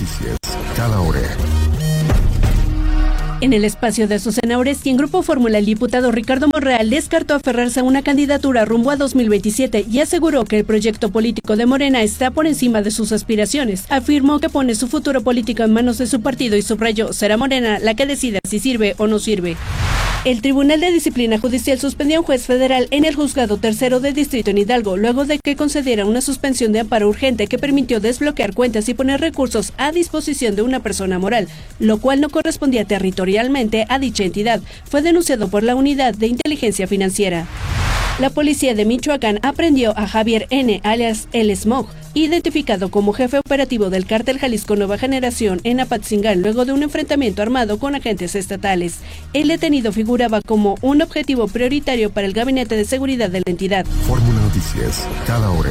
Noticias, cada hora. En el espacio de Azucena Oresti, en Grupo Fórmula, el diputado Ricardo Monreal descartó aferrarse a una candidatura rumbo a 2027 y aseguró que el proyecto político de Morena está por encima de sus aspiraciones. Afirmó que pone su futuro político en manos de su partido y subrayó, será Morena la que decida si sirve o no sirve. El Tribunal de Disciplina Judicial suspendió a un juez federal en el Juzgado Tercero de Distrito en Hidalgo, luego de que concediera una suspensión de amparo urgente que permitió desbloquear cuentas y poner recursos a disposición de una persona moral, lo cual no correspondía territorialmente a dicha entidad. Fue denunciado por la Unidad de Inteligencia Financiera. La policía de Michoacán aprendió a Javier N., alias El Smog, identificado como jefe operativo del cártel Jalisco Nueva Generación en Apatzingán, luego de un enfrentamiento armado con agentes estatales. El detenido figuraba como un objetivo prioritario para el Gabinete de Seguridad de la entidad. Fórmula Noticias, cada hora.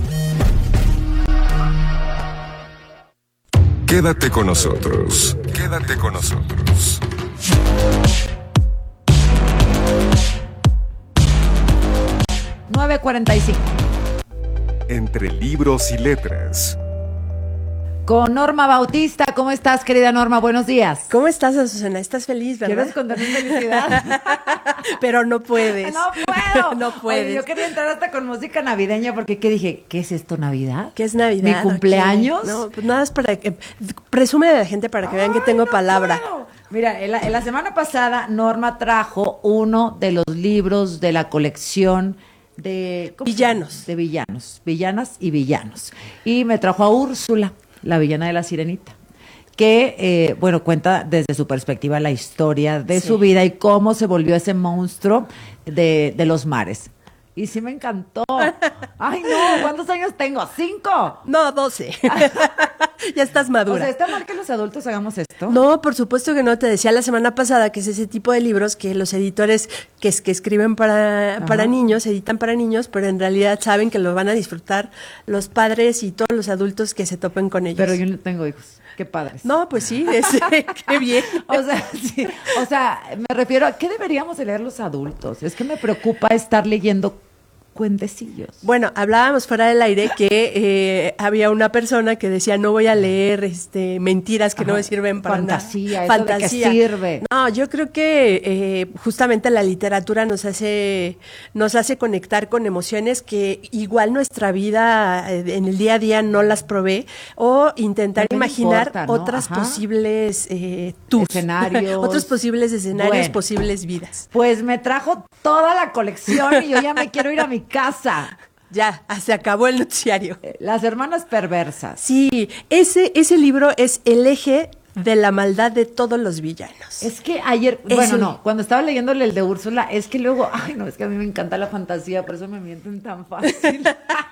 Quédate con nosotros. Quédate con nosotros. $9:45. Entre libros y letras. Con Norma Bautista. ¿Cómo estás, querida Norma? Buenos días. ¿Cómo estás, Azucena? ¿Estás feliz, verdad? ¿Quieres contarme felicidad? Pero no puedes. No puedo. No puedes. Oye, yo quería entrar hasta con música navideña porque ¿qué dije? ¿Qué es esto, Navidad? ¿Qué es Navidad? ¿Mi cumpleaños? No, pues nada, es para que presume de la gente para que vean que tengo palabra. Puedo. Mira, en la semana pasada Norma trajo uno de los libros de la colección de villanos. De villanos, villanas y villanos. Y me trajo a Úrsula, la villana de La Sirenita, que, cuenta desde su perspectiva la historia de su vida y cómo se volvió ese monstruo de los mares. Y sí me encantó. Ay, no, ¿cuántos años tengo? 5. No, 12. Ya estás madura. O sea, ¿está mal que los adultos hagamos esto? No, por supuesto que no. Te decía la semana pasada que es ese tipo de libros que los editores que escriben para niños, editan para niños, pero en realidad saben que los van a disfrutar los padres y todos los adultos que se topen con ellos. Pero yo no tengo hijos. Qué padres. No, pues sí, qué bien. O sea, me refiero a ¿qué deberíamos de leer los adultos? Es que me preocupa estar leyendo cuentecillos. Bueno, hablábamos fuera del aire que había una persona que decía no voy a leer mentiras que no me sirven para fantasía, nada. Fantasía, ¿de qué sirve? No, yo creo que justamente la literatura nos hace conectar con emociones que igual nuestra vida en el día a día no las provee, o intentar imaginar importa, ¿no? otras posibles escenarios, otros posibles escenarios, bueno, posibles vidas. Pues me trajo toda la colección y yo ya me quiero ir a mi casa. Ya, se acabó el noticiario. Las hermanas perversas. Sí, ese libro es el eje de la maldad de todos los villanos. Es que ayer, cuando estaba leyéndole el de Úrsula, es que luego, es que a mí me encanta la fantasía, por eso me mienten tan fácil.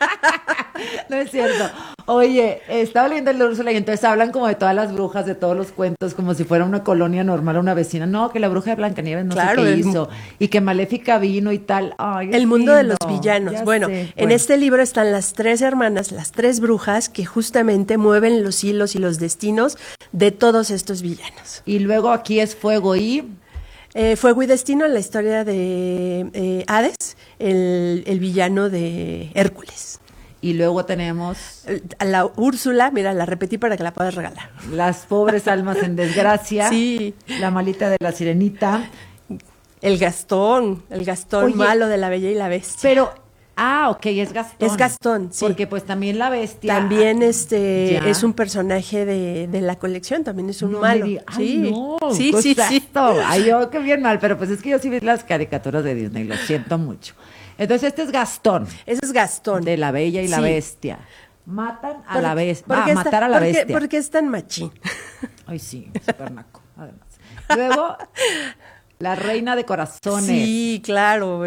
No es cierto. Oye, estaba leyendo el de Úrsula y entonces hablan como de todas las brujas, de todos los cuentos, como si fuera una colonia normal, una vecina. No, que la bruja de Blancanieves no sé qué hizo, y que Maléfica vino y tal. Ay, el mundo de los villanos. En este libro están las 3 hermanas, las 3 brujas, que justamente mueven los hilos y los destinos de todos estos villanos. Y luego aquí es Fuego y... Fuego y Destino, la historia de Hades, el villano de Hércules. Y luego tenemos... A la Úrsula, mira, la repetí para que la puedas regalar. Las pobres almas en desgracia. Sí. La malita de la Sirenita. El Gastón. Oye, malo de La Bella y la Bestia. Pero... es Gastón. Es Gastón, sí. Porque pues también la bestia... También es un personaje de la colección, también es un malo. Sí, sí. Ay, yo qué bien mal, pero pues es que yo sí vi las caricaturas de Disney, lo siento mucho. Entonces este es Gastón. Ese es Gastón. De La Bella y la Bestia. Matan a la bestia. Matar a la bestia. ¿Por qué es tan machín? Ay, sí, súper naco, además. Luego... La reina de corazones. Sí, claro,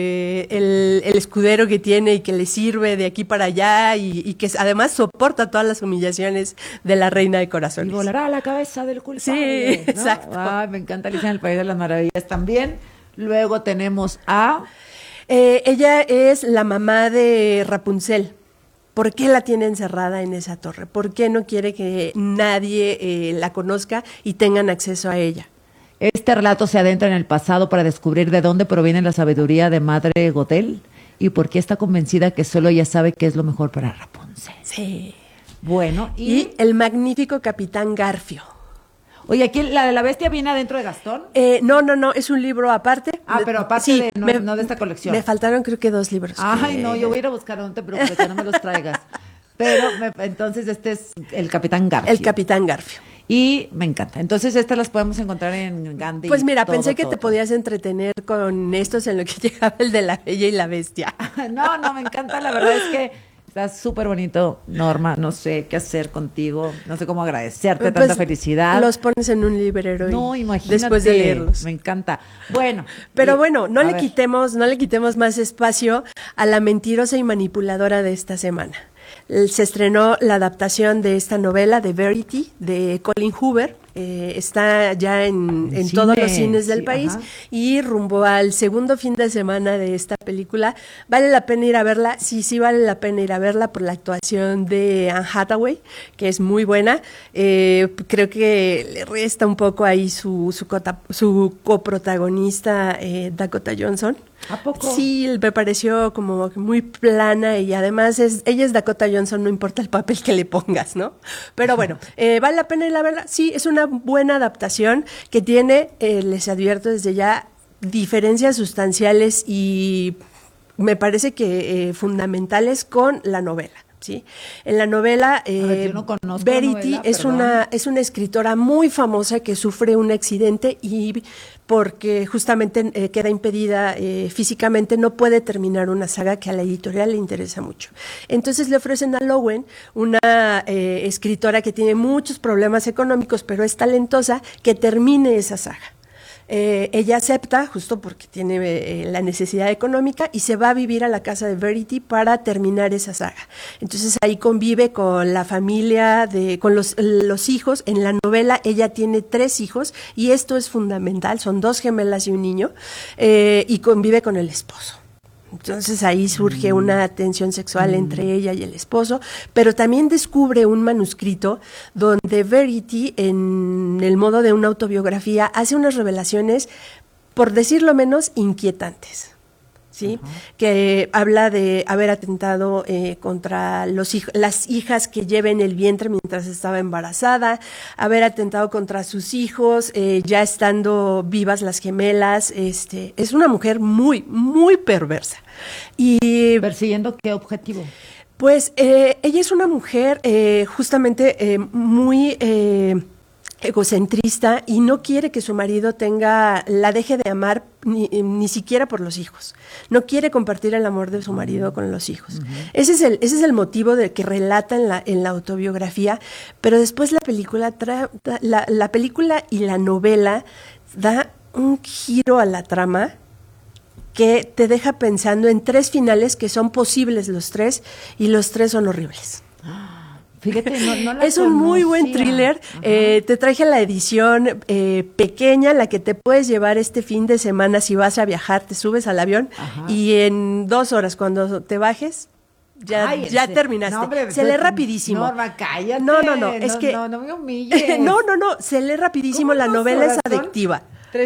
el escudero que tiene y que le sirve de aquí para allá y que además soporta todas las humillaciones de la reina de corazones. Y volará a la cabeza del culpable. Sí, exacto. Ay, me encanta Alicia en el País de las Maravillas también. Luego tenemos a... ella es la mamá de Rapunzel. ¿Por qué la tiene encerrada en esa torre? ¿Por qué no quiere que nadie la conozca y tengan acceso a ella? Este relato se adentra en el pasado para descubrir de dónde proviene la sabiduría de Madre Gothel y por qué está convencida que solo ella sabe qué es lo mejor para Rapunzel. Sí. Bueno, Y el magnífico Capitán Garfio. Oye, aquí la de la bestia viene adentro de Gastón. No, es un libro aparte. Ah, pero aparte Sí, de, no de esta colección. Me faltaron creo que 2 libros. Ay, no, yo voy a ir a buscar, no te preocupes, que no me los traigas. Pero entonces este es el Capitán Garfio. El Capitán Garfio. Y me encanta. Entonces estas las podemos encontrar en Gandhi. Pues mira, pensé que te podías entretener con estos en lo que llegaba el de La Bella y la Bestia. No, me encanta, la verdad es que está súper bonito, Norma, no sé qué hacer contigo, no sé cómo agradecerte tanta felicidad. Los pones en un librero No, y imagínate, después de leerlos. me encanta. Bueno. Pero bueno, no le ver. quitemos más espacio a la mentirosa y manipuladora de esta semana. Se estrenó la adaptación de esta novela de Verity, de Colin Hoover. Está ya en cine, todos los cines del sí, país. ajá. Y rumbo al segundo fin de semana de esta película, ¿vale la pena ir a verla? Sí, vale la pena ir a verla por la actuación de Anne Hathaway, que es muy buena. Creo que le resta un poco ahí su coprotagonista, Dakota Johnson. ¿A poco? Sí, me pareció como muy plana y además ella es Dakota Johnson, no importa el papel que le pongas, ¿no? Pero bueno, ¿vale la pena ir a verla? Sí, es una buena adaptación que tiene, les advierto desde ya, diferencias sustanciales y me parece que fundamentales con la novela. ¿Sí? En la novela, yo no conozco Verity la novela, es una escritora muy famosa que sufre un accidente y porque justamente queda impedida físicamente, no puede terminar una saga que a la editorial le interesa mucho. Entonces le ofrecen a Lowen, una escritora que tiene muchos problemas económicos, pero es talentosa, que termine esa saga. Ella acepta, justo porque tiene la necesidad económica, y se va a vivir a la casa de Verity para terminar esa saga. Entonces ahí convive con la familia, con los hijos. En la novela ella tiene 3 hijos, y esto es fundamental, son 2 gemelas y un niño, y convive con el esposo. Entonces ahí surge una tensión sexual entre ella y el esposo, pero también descubre un manuscrito donde Verity, en el modo de una autobiografía, hace unas revelaciones, por decirlo menos, inquietantes. ¿Sí? Que habla de haber atentado contra las hijas que lleva en el vientre mientras estaba embarazada, haber atentado contra sus hijos, ya estando vivas las gemelas. Es una mujer muy, muy perversa. Y ¿persiguiendo qué objetivo? pues ella es una mujer justamente muy egocentrista y no quiere que su marido la deje de amar ni siquiera por los hijos. No quiere compartir el amor de su marido con los hijos. Ese es el motivo de que relata en la autobiografía, pero después la película la película y la novela da un giro a la trama que te deja pensando en 3 finales que son posibles los 3, y los 3 son horribles. Fíjate, no la es un muy buen conocía. thriller. Te traje la edición pequeña, la que te puedes llevar este fin de semana si vas a viajar, te subes al avión y en 2 horas cuando te bajes ya terminaste. No, hombre, se lee rapidísimo. Norma, cállate. No, es que no me humilles. no, se lee rapidísimo, la novela es adictiva.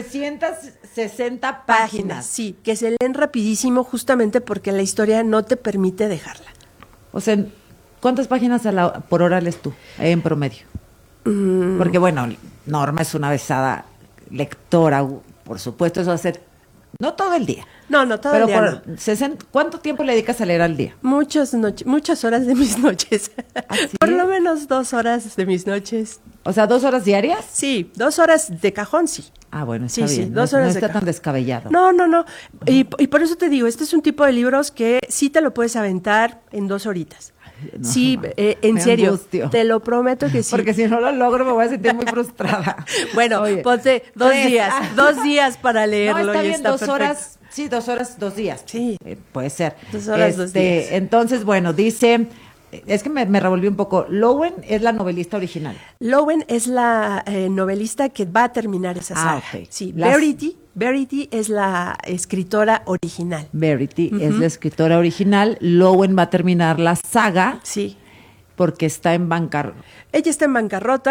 360 páginas. Sí, que se leen rapidísimo justamente porque la historia no te permite dejarla. O sea, ¿cuántas páginas por hora lees tú, en promedio? Porque, bueno, Norma es una avesada lectora, por supuesto, eso va a ser, no todo el día. No, todo el día. ¿Cuánto tiempo le dedicas a leer al día? Muchas horas de mis noches. ¿Ah, sí? Por lo menos 2 horas de mis noches. O sea, 2 horas diarias. Sí, 2 horas de cajón, sí. Ah, bueno, está Sí, bien. 2 no horas de está cajón. tan descabellado. No. Y por eso te digo, este es un tipo de libros que sí te lo puedes aventar en 2 horitas. No, sí, Norma, en me serio, angustio. te lo prometo que sí. Porque si no lo logro me voy a sentir muy frustrada. Bueno, Oye, ponte 2 3. días, 2 días para leerlo. No, está y bien, está 2 perfecto. horas. Sí, 2 horas, 2 días. Sí. Puede ser. 2 horas, 2 días. Entonces, bueno, dice, es que me revolví un poco. Lowen es la novelista original. Lowen es la novelista que va a terminar esa saga. Ok. Sí, Las- Verity es la escritora original. Verity es la escritora original. Lowen va a terminar la saga Sí. porque está en bancarrota. Ella está en bancarrota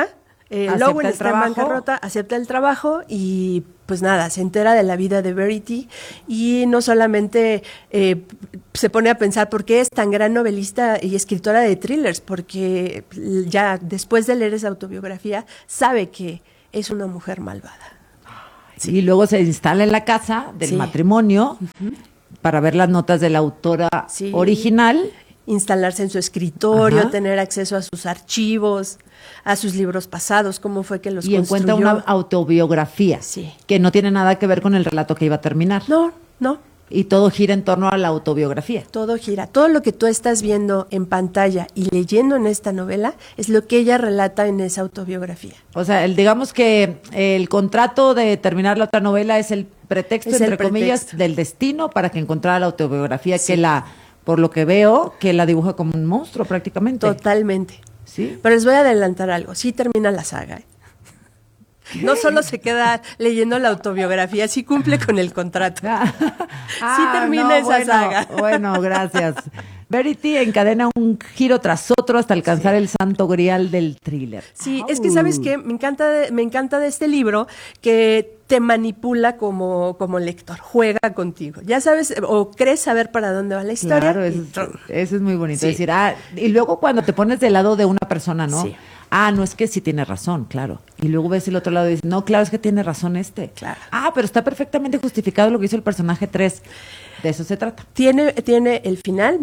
Lowen está en bancarrota, acepta el trabajo y pues nada, se entera de la vida de Verity y no solamente se pone a pensar por qué es tan gran novelista y escritora de thrillers, porque ya después de leer esa autobiografía sabe que es una mujer malvada. Sí. Y luego se instala en la casa del matrimonio para ver las notas de la autora original. Instalarse en su escritorio, tener acceso a sus archivos, a sus libros pasados, cómo fue que los construyó. Y encuentra una autobiografía que no tiene nada que ver con el relato que iba a terminar. No. Y todo gira en torno a la autobiografía. Todo gira. Todo lo que tú estás viendo en pantalla y leyendo en esta novela es lo que ella relata en esa autobiografía. O sea, digamos que el contrato de terminar la otra novela es el pretexto, entre comillas, del destino para que encontrara la autobiografía que por lo que veo, que la dibuja como un monstruo prácticamente. Totalmente. Sí. Pero les voy a adelantar algo. Sí termina la saga, ¿eh? No solo se queda leyendo la autobiografía, sí cumple con el contrato. Sí termina esa saga. Bueno, gracias. Verity encadena un giro tras otro hasta alcanzar el santo grial del thriller. Sí, es que ¿sabes qué? Me encanta de este libro que te manipula como lector, juega contigo. Ya sabes, o crees saber para dónde va la historia. Claro, eso es muy bonito. Sí. Decir, y luego cuando te pones del lado de una persona, ¿no? Sí. No, es que sí tiene razón, claro. Y luego ves el otro lado y dices, no, claro, es que tiene razón este. Claro. Pero está perfectamente justificado lo que hizo el personaje 3. De eso se trata. Tiene el final,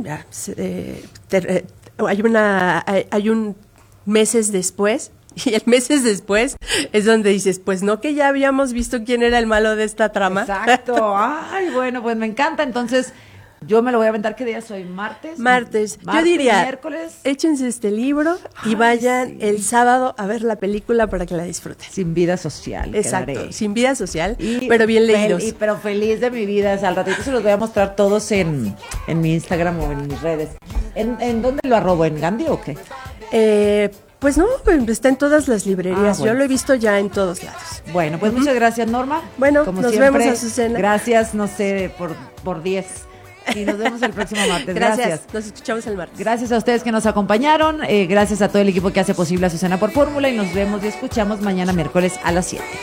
hay un meses después, y el meses después es donde dices, pues no que ya habíamos visto quién era el malo de esta trama. Exacto. Bueno, pues me encanta. Entonces, yo me lo voy a aventar. ¿Qué día soy? ¿Martes? Yo diría, miércoles. Échense este libro y vayan el sábado a ver la película para que la disfruten. Sin vida social. Exacto, sin vida social, pero bien leídos. Pero feliz de mi vida. Al ratito se los voy a mostrar todos en mi Instagram o en mis redes. ¿En dónde lo arrobo? ¿En Gandhi o qué? Pues no, está en todas las librerías. Bueno. Yo lo he visto ya en todos lados. Bueno, pues muchas gracias, Norma. Bueno, como nos siempre, vemos, Azucena. Gracias, no sé, por 10. Y nos vemos el próximo martes. Gracias. Nos escuchamos el martes. Gracias a ustedes que nos acompañaron. Gracias a todo el equipo que hace posible Azucena por Fórmula. Y nos vemos y escuchamos mañana miércoles a las 7.